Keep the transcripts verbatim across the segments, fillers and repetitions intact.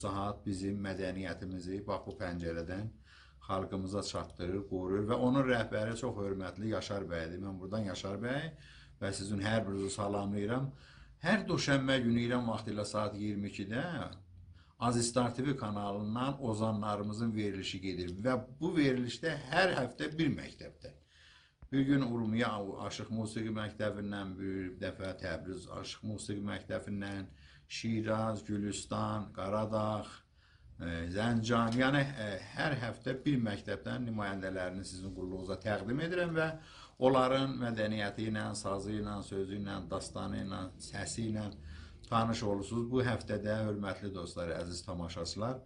Saat bizim mədəniyyətimizi bax bu pəncərədən xalqımıza çatdırır, qoruyur və onun rəhbəri çox hörmətli Yaşar bəydir. Mən buradan Yaşar bəy və sizin hər birinizi salamlayıram. Hər Doşənbə günü İran vaxtı ilə saat iyirmi ikidə Azistar T V kanalından ozanlarımızın verilişi gedir və bu verilişdə hər həftə bir məktəbdə. Bir gün Urmiya Aşıq Musiqi Məktəbindən, bir dəfə Təbriz Aşıq Musiqi Məktəbindən, Şiraz, Gülüstan, Qaradağ, Zəncan, yəni hər həftə bir məktəbdən nümayəndələrini sizin qulluğunuza təqdim edirəm və onların mədəniyyəti ilə, sazı ilə, sözü ilə, dastanı ilə, səsi ilə tanış olursunuz. Bu həftədə hörmətli dostlar, əziz tamaşaçılar,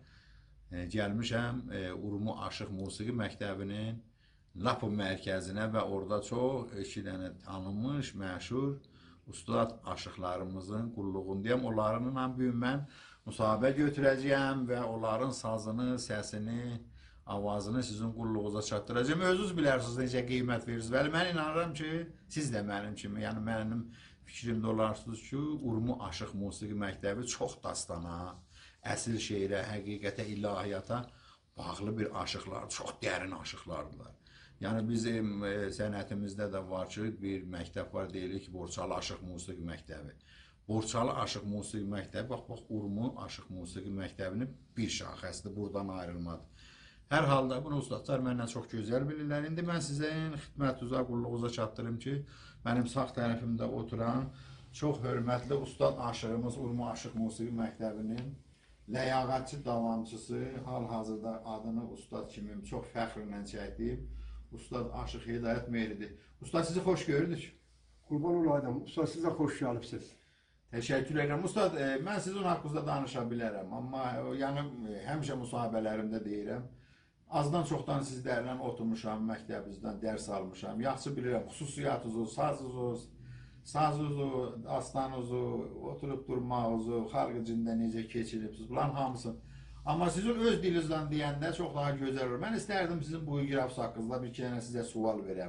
gəlmişəm Urmu Aşıq Musiqi Məktəbinin Lapı mərkəzinə və orada çox iki dənə tanınmış, məşhur ustad aşıqlarımızın qulluğundayım. Onlarla bir gün mən müsahibə götürəcəyəm və onların sazını, səsini, avazını sizin qulluğunuza çatdıracağım. Özünüz bilərsiniz necə qiymət verirsiniz. Bəli, mən inanıram ki, siz də mənim kimi, yəni mənim fikrimdə olarsınız ki, Urmu Aşıq Musiqi Məktəbi çox dastana, əsl şeirə, həqiqətə, ilahiyyata bağlı bir aşıqlar, çox dərin aşıqlardılar. Yəni bizim sənətimizdə də var ki, bir məktəb var, deyilir ki, Borçalı Aşıq Musiqi Məktəbi. Borçalı Aşıq Musiqi Məktəbi, bax, bax, Urmu Aşıq Musiqi Məktəbinin bir şaxəsidir, buradan ayrılmadı. Hər halda bunu ustadlar məndən çox gözəl bilirlər. İndi mən sizin xidmətinizə, qulluğunuza çatdırım ki, mənim sağ tərəfimdə oturan çox hörmətli ustad aşığımız Urmu Aşıq Musiqi Məktəbinin ləyaqətçi davamçısı, hal-hazırda adını ustad kimi çox fəxrlə çəkdiyim Ustad Aşıq Hidayət Mehridir. Ustad, sizi xoş gördük. Qurban olaydım. Ustad, sizə xoş gəlibsiniz. Təşəkkür edirəm. Ustad, mən sizin haqqınızda danışa bilərəm. Amma yəni, həmişə müsahibələrimdə deyirəm. Azdan çoxdan sizlərlə oturmuşam, məktəbinizdən dərs almışam. Yaxşı bilirəm, xüsusiyyatınızı, sazınızı, sazınızı, dastanınızı, oturub durmağınızı, xalq içində necə keçiribsiniz, bunların hamısını. Amma sizin öz dilinizdən deyəndə çox daha gözəl olur. Mən istərdim sizin bu iqrafs haqqınızda bir iki dənə sizə sual verəm.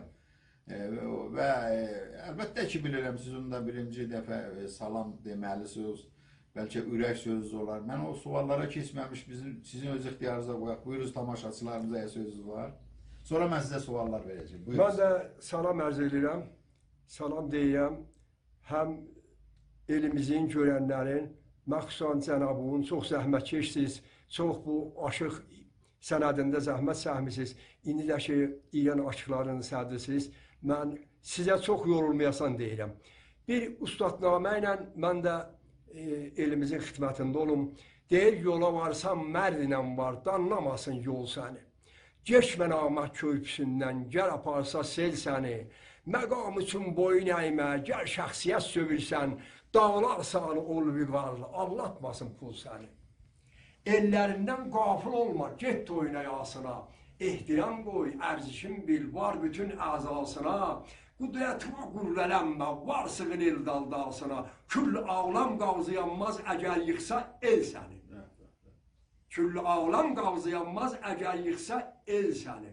Və əlbəttə ki, bilirəm, sizin də birinci dəfə salam deməlisiniz, bəlkə ürək sözünüz olar. Mən o suallara keçməmiş sizin öz ixtiyarınıza qoyaq. Buyuruz, tamaşaçılarımıza sözünüz var. Sonra mən sizə suallar verəcəm. Mən də salam ərz edirəm, salam deyirəm. Həm elimizin görənlərin, məxsusən cənabın çox zəhmətkeşsiniz, çox bu aşıq sənədində zəhmət səhmisiniz. İndi də ki, İran aşıqlarını sədrsiniz. Mən sizə çox yorulmayasan deyirəm. Bir ustadnamə ilə mən də e, elimizin xidmətində olum. Deyir, yola varsan mərdinlə var, danlamasın yol səni. Geçmə namət köpüsündən, gəl aparsa sel səni. Məqam üçün boyun əymə, gəl şəxsiyyət sövürsən, dağlarsan ol vivarlı, allatmasın pul səni. Ellərindən qafil olma, get toyuna yasına, ehtiram qoy, ərzişin bil, var bütün əzasına, qudrətimə qürrələnmə, var sığın el daldalsına, küllü ağlam qavziyanmaz, əgər yıxsa el səni. Küllü ağlam qavziyanmaz, əgər yıxsa el səni.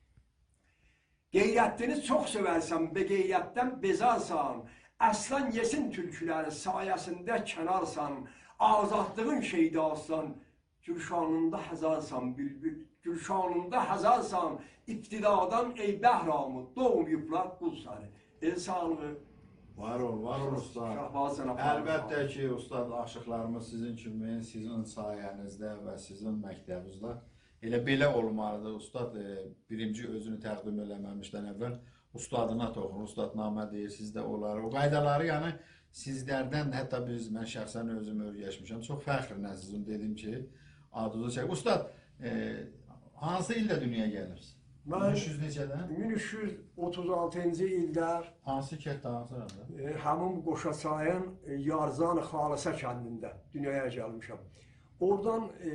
Qeyrətdini çox sevərsən, beqeyrətdən bezarsan, əslan yesin tülküləri sayəsində kənarsan, azadlığın şeydassan, Gülşanında həzarsan bülbül, Gülşanında həzarsan, iqtidadan ey bəhramı, doğmayıblar qul səni. El sağlığı. Var ol, var ol ustad. Əlbəttə ki, ustad aşıqlarımız sizin kimi, sizin sayənizdə və sizin məktəbinizdə elə belə olmalıdır. Ustad birinci özünü təqdim eləməmişdən əvvəl ustadına toxunur, ustadnamə deyir, sizdə olar. O qaydaları, yəni sizlərdən, hətta biz, mən şəxsən özüm öyrəşmişəm, çox fəxrlə sizin dedim ki, adınızı çək. Ustad, e, hansı ildə dünyaya gəlirsiniz? Mən min üç yüz neçədən? min üç yüz otuz altıncı ildə hansı kətdə, hansı rəmdə? E, həmin Qoşaçayın e, Yarzan Xalisə kəndində dünyaya gəlmişəm. Oradan e,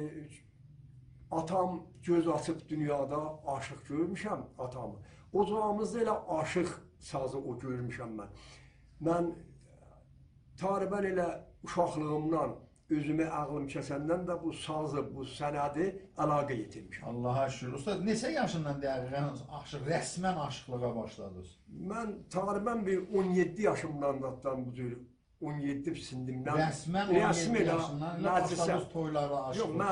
atam göz açıb dünyada aşıq görmüşəm atamı. Ocağımızda elə aşıq sazı o görmüşəm mən. Mən taribən elə uşaqlığımdan, özümə ağlım kəsəndən də bu sazı, bu sənədi əlaqə yetirmişəm. Allaha şükür. Ustad, neçə yaşından dəqiqən aşıq, rəsmən aşıqlığa başladınız? Mən taribən bir on yeddi yaşımdan datdan bu cür on yeddi sindimdən. Rəsmən on yeddi yaşından başladınız toylara aşıqlığa?